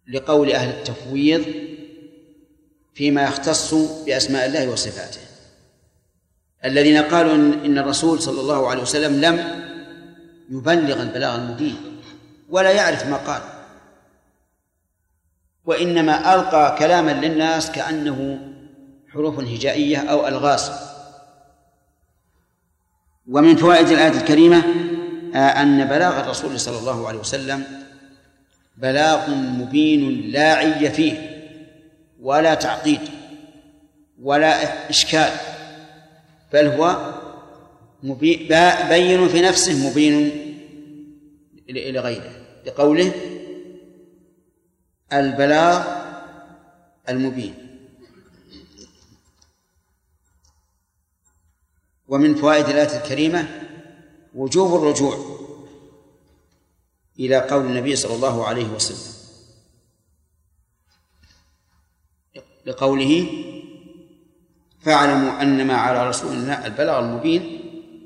لقول أهل التفويض فيما يختص بأسماء الله وصفاته، الذين قالوا إن الرسول صلى الله عليه وسلم لم يبلغ البلاغ المبين ولا يعرف ما قال، وإنما ألقى كلاما للناس كأنه حروف هجائية أو ألغاز. ومن فوائد الآية الكريمة أن بلاغ الرسول صلى الله عليه وسلم بلاغ مبين لا عي فيه ولا تعقيد ولا إشكال، بل هو بين في نفسه مبين لغيره، لقوله البلاغ المبين. ومن فوائد الآية الكريمة وجوب الرجوع إلى قول النبي صلى الله عليه وسلم لقوله فاعلموا أنما على رسولنا البلاغ المبين،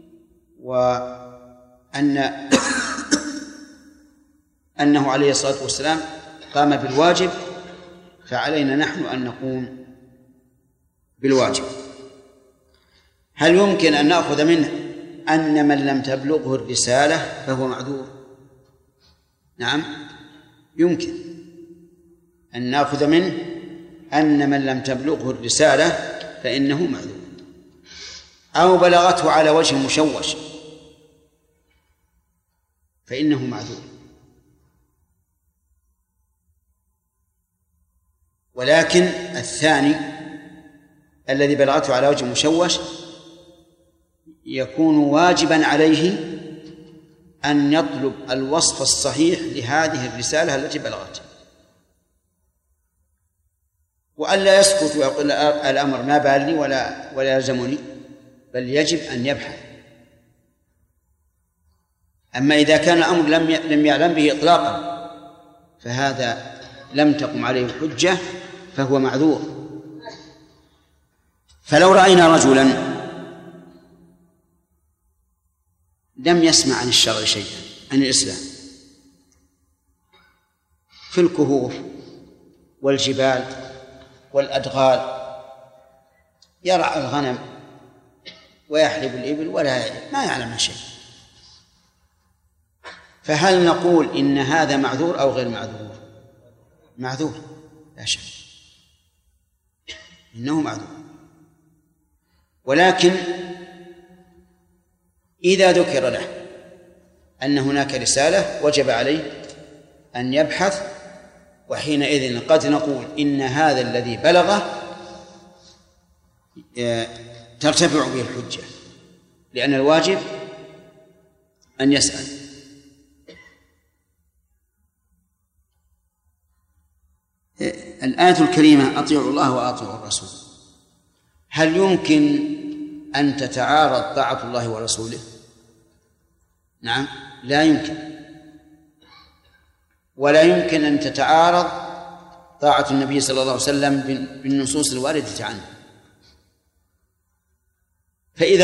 أنه عليه الصلاة والسلام قام بالواجب، فعلينا نحن أن نقوم بالواجب. هل يمكن أن نأخذ منه أن من لم تبلغه الرسالة فهو معذور؟ نعم، يمكن أن نأخذ منه أن من لم تبلغه الرسالة فإنه معذور، أو بلغته على وجه مشوش فإنه معذور. ولكن الثاني الذي بلغته على وجه مشوش يكون واجبا عليه أن يطلب الوصف الصحيح لهذه الرسالة التي بلغته، وألا يسكت ويقول الأمر ما بالي ولا يلزمني، بل يجب أن يبحث. أما إذا كان الأمر لم يعلم به إطلاقا فهذا لم تقم عليه الحجة فهو معذور. فلو رأينا رجلا لم يسمع عن الشرع شيئا، عن الإسلام، في الكهوف والجبال والأدغال يرعى الغنم ويحلب الإبل ما يعلم شيء، فهل نقول إن هذا معذور أو غير معذور؟ معذور لا شك، إنه معذور. ولكن إذا ذكر له أن هناك رسالة وجب عليه أن يبحث، وحينئذ قد نقول إن هذا الذي بلغه ترتفع به الحجة، لأن الواجب أن يسأل. الآية الكريمة أطيعوا الله وأطيعوا الرسول، هل يمكن أن تتعارض طاعة الله ورسوله؟ نعم، لا يمكن. ولا يمكن أن تتعارض طاعة النبي صلى الله عليه وسلم بالنصوص الواردة عنه. فإذا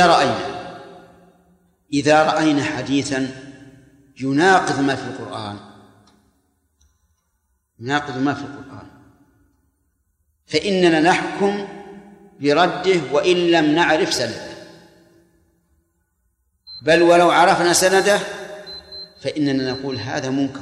رأينا حديثا يناقض ما في القرآن فإننا نحكم برده وإن لم نعرف سنده، بل ولو عرفنا سنده فإننا نقول هذا منكر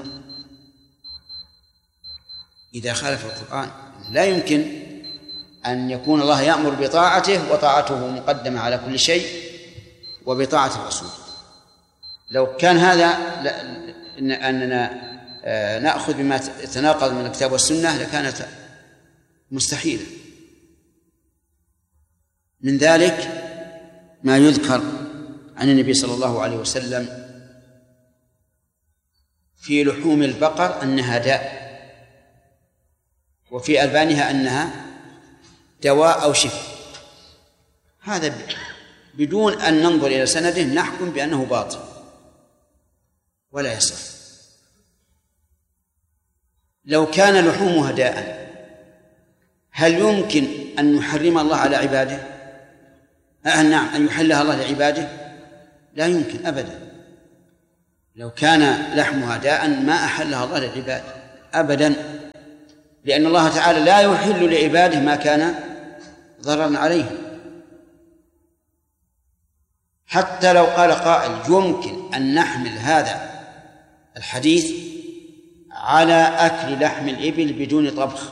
إذا خالف القرآن. لا يمكن أن يكون الله يأمر بطاعته وطاعته مقدمة على كل شيء وبطاعة الرسول. لو كان هذا أننا نأخذ بما يتناقض من الكتاب والسنة لكانت مستحيلة. من ذلك ما يذكر عن النبي صلى الله عليه وسلم في لحوم البقر أنها داء، وفي ألبانها أنها دواء أو شفاء. هذا بدون أن ننظر إلى سنده نحكم بأنه باطل ولا يصح. لو كان لحومها داء هل يمكن أن يحرم الله على عباده؟ نعم، أن يحلها الله لعباده؟ لا يمكن أبدا. لو كان لحمها داء ما أحلها الله للعباد أبدا. لأن الله تعالى لا يحل لعباده ما كان ضررا عليهم. حتى لو قال قائل يمكن أن نحمل هذا الحديث على أكل لحم الإبل بدون طبخ،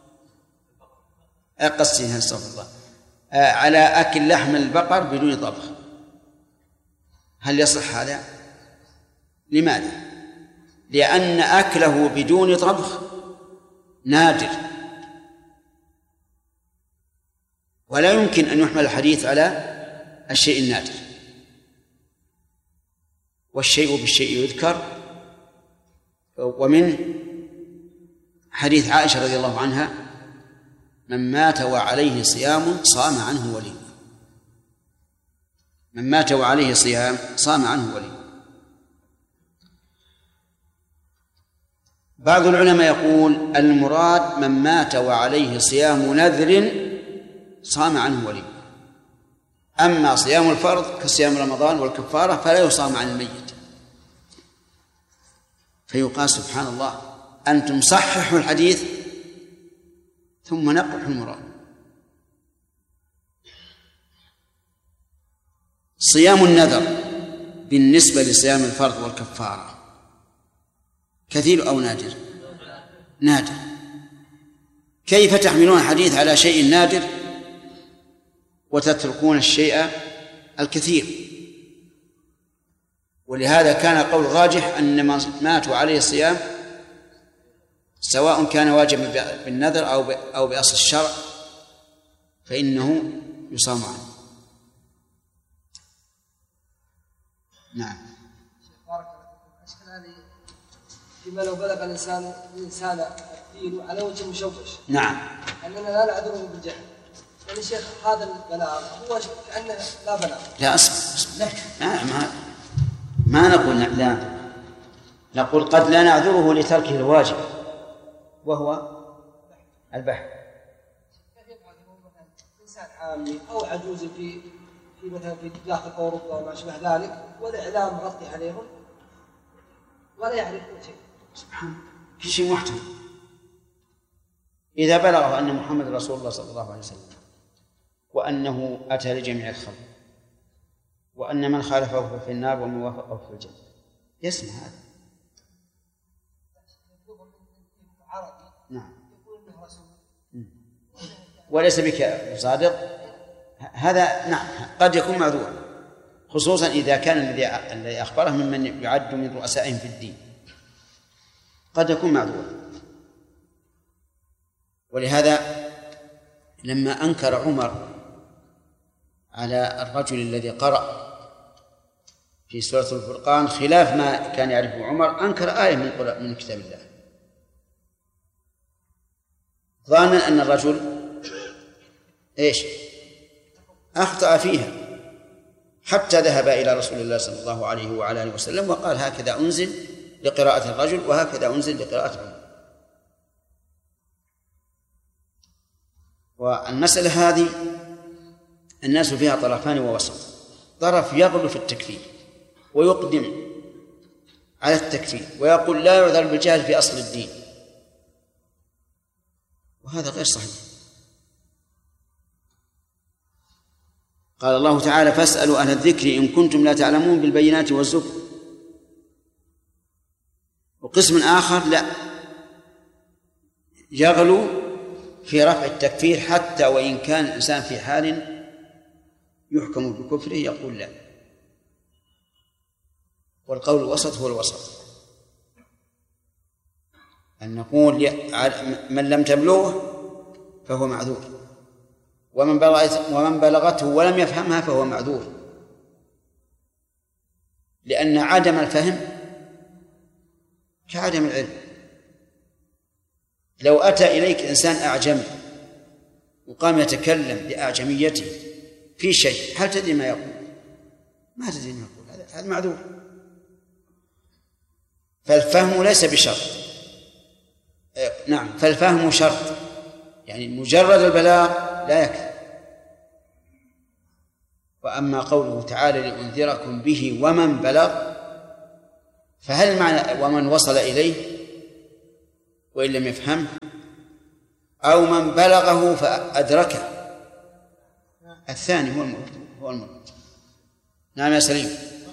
على أكل لحم البقر بدون طبخ، هل يصح هذا؟ لماذا؟ لأن أكله بدون طبخ نادر، ولا يمكن أن يحمل الحديث على الشيء النادر، والشيء بالشيء يذكر. ومن حديث عائشة رضي الله عنها: من مات وعليه صيام صام عنه ولي. من مات وعليه صيام صام عنه ولي. بعض العلماء يقول المراد من مات وعليه صيام نذر صام عنه ولي، أما صيام الفرض كصيام رمضان والكفارة فلا يصام عن الميت. فيقال سبحان الله، أنتم صححوا الحديث ثم نقحوا المراد. صيام النذر بالنسبة لصيام الفرض والكفارة كثير أو نادر؟ نادر. كيف تحملون الحديث على شيء نادر وتتركون الشيء الكثير؟ ولهذا كان قول راجح أن من ماتوا عليه الصيام سواء كان واجبا بالنذر أو بأصل الشرع فإنه يصام عنه. نعم. بارك الله فيكم. أشكل هذه فيما لو بلغ الإنسان الدين على وجه مشوش. نعم. أننا لا نعذره بالجهل. يعني شيخ هذا البلاغ هو كأنه لا بلاغ. لا أصلا ما نقول لا، نقول قد لا نعذره لتركه الواجب وهو البحث. كيف يفعل مثلا إنسان عامي أو عجوز في مثلا في داخل أوروبا وما شابه ذلك والإعلام غطي عليهم ولا يعرف شيء؟ سبحان الله، شيء محتمل. إذا بلغه أن محمد رسول الله صلى الله عليه وسلم وأنه أتى لجميع الخلق وأن من خالفه في النار ومن وافقه في الجنة، يسمع هذا. نعم. وليس بك صادق، هذا نعم قد يكون معذورا، خصوصا إذا كان الذي أخبره ممن يعد من رؤسائهم في الدين، قد يكون معذورا. ولهذا لما أنكر عمر على الرجل الذي قرأ في سورة الفرقان خلاف ما كان يعرفه عمر، أنكر آية من كتاب الله ظانا أن الرجل أخطأ فيها، حتى ذهب إلى رسول الله صلى الله عليه وعلى آله وسلم وقال هكذا أنزل لقراءة الرجل وهكذا أنزل لقراءة عمر. والمسألة هذه الناس فيها طرفان ووسط، طرف يغلو في التكفير ويقدم على التكفير ويقول لا يعذر بالجهل في أصل الدين، وهذا غير صحيح. قال الله تعالى فاسألوا أهل الذكر إن كنتم لا تعلمون بالبينات والزبر. وقسم آخر لا، يغلو في رفع التكفير حتى وإن كان الإنسان في حال يحكم بكفره يقول لا. والقول الوسط هو الوسط، أن نقول من لم تبلغه فهو معذور، ومن بلغته ولم يفهمها فهو معذور، لأن عدم الفهم كعدم العلم. لو أتى إليك إنسان أعجمي وقام يتكلم بأعجميته في شيء، هل تدري ما يقول؟ ما تدري ما يقول، هذا معذور. فالفهم ليس بشرط. نعم، فالفهم شرط، يعني مجرد البلاغ لا يكفي. وأما قوله تعالى لأنذركم به ومن بلغ، فهل معنى ومن وصل إليه وإن لم يفهم؟ أو من بلغه فأدركه. الثاني هو المراد. نعم يا سليم.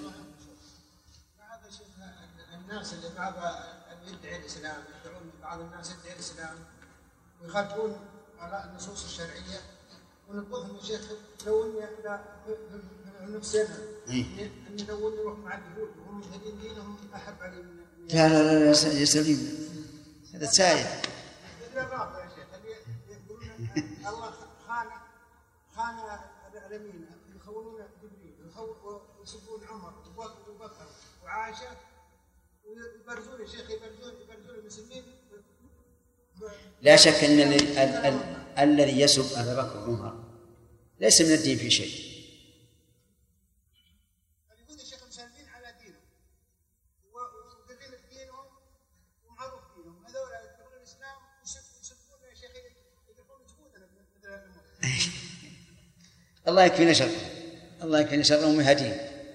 الناس اللي بعض يدعي الإسلام، يدعون بعض الناس يدعي الإسلام ويخالفون على النصوص الشرعية، ونقولهم يا شيخ لو اني نفسنا اني لو اني نروح مع اليهود وهم مهدين دينهم احب علي من لا لا لا يا سليم، هذا سائل. الرافضه يا شيخ اللي يقولون الله خان الامين، يخونون جبريل ويسبون عمر وبكر وعائشه ويبرزون يا شيخ، يبرزون المسلمين. لا شك ان الذي يسب ابا بكر وعمر ليس من الدين في شيء. يقول الشيخ مسلمين على دينهم وقليل دينهم ومعروف دينهم، هذول يدخلون الاسلام يسبون يا شيخ، يدخلون جهودنا مثل هذا. الله يكفينا شر، الله يكفينا شرهم ويهديهم.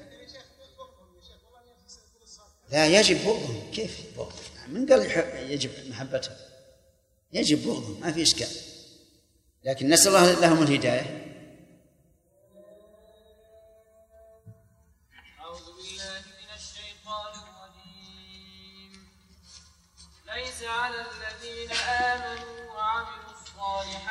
لا يجب بغضهم. كيف بغضهم؟ من قال يجب محبتهم؟ يجب بغضهم، ما في إشكال، لكن نسأل الله لهم الهداية. أعوذ بالله من الشيطان الرجيم. ليس على الذين آمنوا وعملوا الصالحات